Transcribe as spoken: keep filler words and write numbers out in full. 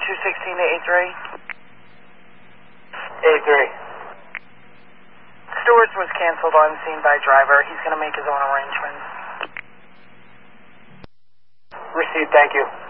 two sixteen to A three. A three. Stewart's was canceled on scene by driver. He's going to make his own arrangements. Received, thank you.